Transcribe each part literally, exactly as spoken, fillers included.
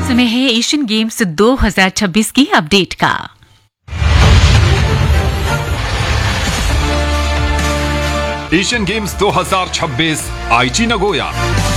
समय है Asian games दो हज़ार छब्बीस की अपडेट का। एशियन गेम्स दो हज़ार छब्बीस आईची Nagoya.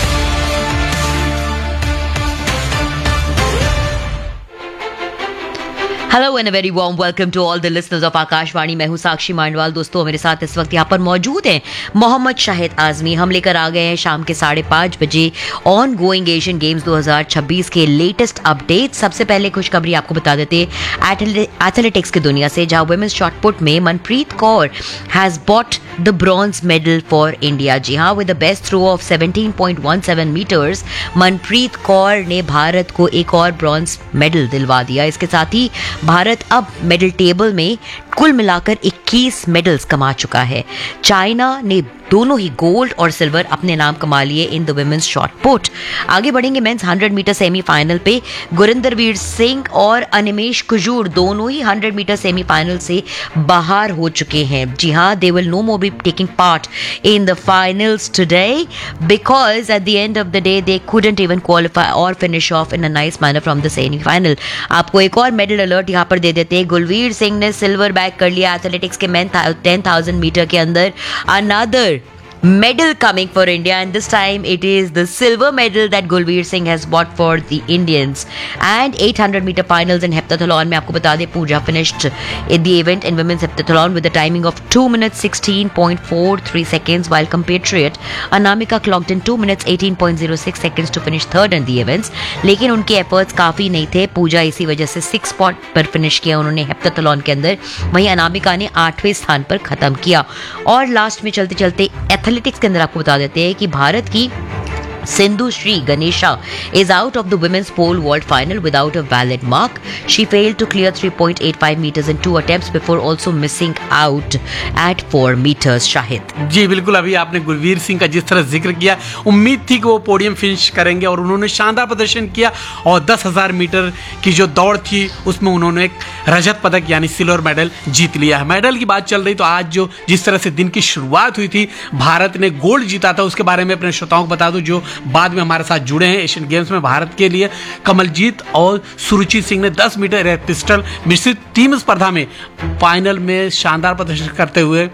Hello and very warm welcome to all the listeners of Akashvani. मैं हूं साक्षी मांडवाल। दोस्तों, मेरे साथ इस वक्त यहाँ पर मौजूद हैं मोहम्मद शाहिद आजमी। हम लेकर आ गए हैं शाम के साढ़े पाँच बजे ऑन गोइंग एशियन गेम्स दो हज़ार छब्बीस के लेटेस्ट अपडेट। सबसे पहले खुशखबरी आपको बता देते हैं एथलेटिक्स की दुनिया से, जहां वुमेन्स शॉटपुट में Manpreet Kaur has bought the bronze medal for India. जी हाँ, with the best throw of seventeen point one seven metres Manpreet Kaur ने भारत को एक और ब्रॉन्ज मेडल दिलवा दिया। इसके साथ ही भारत अब मेडल टेबल में कुल मिलाकर इक्कीस मेडल्स कमा चुका है। चाइना ने दोनों ही गोल्ड और सिल्वर अपने नाम कमा लिए in the women's shot put. आगे बढ़ेंगे मेंस हंड्रेड मीटर सेमीफाइनल पे। गुरिंदरवीर सिंह और अनिमेश कुजूर दोनों ही हंड्रेड मीटर सेमीफाइनल से बाहर हो चुके हैं। जी हाँ, they will know more be taking part in the finals today because at the end of the day they couldn't even qualify और finish off in a nice manner from the semifinal. आपको एक और medal alert यहाँ पर दे देते हैं। गुलवीर सिंह ने silver bag कर लिया एथलेटिक्स के मेन टेन थाउजेंड मीटर के अंदर। Another medal coming for India, and this time it is the silver medal that Gulveer Singh has bought for the Indians. And eight hundred meter finals in heptathlon में आपको बता दें Pooja finished in the event in women's heptathlon with a timing of two minutes sixteen point four three seconds, while compatriot Anamika clocked in two minutes eighteen point zero six seconds to finish third in the events. लेकिन उनके efforts काफी नहीं थे। पूजा इसी वजह से six spot पर finish किया उन्होंने heptathlon के अंदर। वहीं अनामिका ने आठवें स्थान पर खत्म किया। और लास्ट में चलते चलते एथलेटिक्स के अंदर आपको बता देते हैं कि भारत की Sindhu Shri Ganesha is out of the women's pole vault final without a valid mark. She failed to clear three point eight five meters in two attempts before also missing out at four meters. Shahid जी बिल्कुल, अभी आपने गुलवीर सिंह का जिस तरह जिक्र किया, उम्मीद थी कि वो पोडियम फिनिश करेंगे और उन्होंने शानदार प्रदर्शन किया और दस हज़ार मीटर की जो दौड़ थी उसमें उन्होंने एक रजत पदक यानी सिल्वर मेडल जीत लिया है। मेडल की बात चल रही तो आज जो जिस तरह से दिन की शुरुआत हुई थी, भारत ने गोल्ड जीता था। उसके बारे में अपने श्रोताओं को बता दूं जो बाद में हमारे साथ जुड़े हैं। एशियन गेम्स में भारत के लिए कमलजीत और सुरुचि सिंह ने दस मीटर एयर पिस्टल मिश्रित टीम स्पर्धा में फाइनल में शानदार प्रदर्शन करते हुए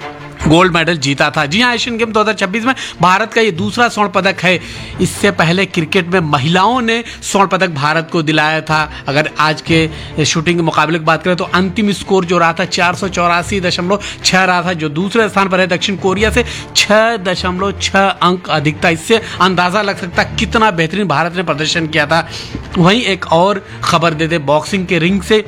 गोल्ड मेडल जीता था। जी हाँ, एशियन गेम दो हज़ार छब्बीस में भारत का ये दूसरा स्वर्ण पदक है। इससे पहले क्रिकेट में महिलाओं ने स्वर्ण पदक भारत को दिलाया था। अगर आज के शूटिंग के मुकाबले की बात करें तो अंतिम स्कोर जो रहा था चार सौ चौरासी दशमलव छः रहा था, जो दूसरे स्थान पर है दक्षिण कोरिया से छः दशमलव छः अंक अधिक था। इससे अंदाज़ा लग सकता कितना बेहतरीन भारत ने प्रदर्शन किया था। वहीं एक और खबर दे दे बॉक्सिंग के रिंग से,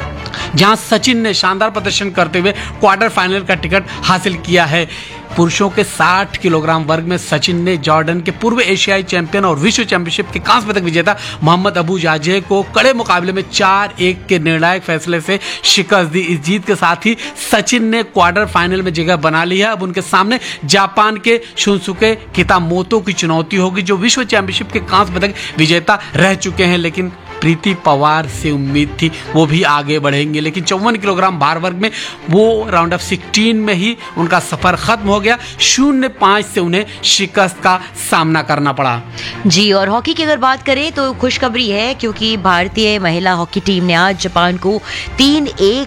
जहां सचिन ने शानदार प्रदर्शन करते हुए क्वार्टर फाइनल का टिकट हासिल किया है। पुरुषों के साठ किलोग्राम वर्ग में सचिन ने जॉर्डन के पूर्व एशियाई चैंपियन और विश्व चैंपियनशिप के कांस्य पदक विजेता मोहम्मद अबू जाजेह को कड़े मुकाबले में चार एक के निर्णायक फैसले से शिकस्त दी। इस जीत के साथ ही सचिन ने क्वार्टर फाइनल में जगह बना ली है। अब उनके सामने जापान के शुनसुके कितामोतो की चुनौती होगी, जो विश्व चैंपियनशिप के कांस्य पदक विजेता रह चुके हैं। लेकिन प्रीति पवार से उम्मीद थी वो भी आगे बढ़ेंगे, लेकिन चौवन किलोग्राम भार वर्ग में वो राउंड ऑफ सिक्सटीन में ही उनका सफर खत्म हो गया। शून्य पांच से उन्हें शिकस्त का सामना करना पड़ा। जी, और हॉकी की अगर बात करें तो खुशखबरी है, क्योंकि भारतीय महिला हॉकी टीम ने आज जापान को तीन एक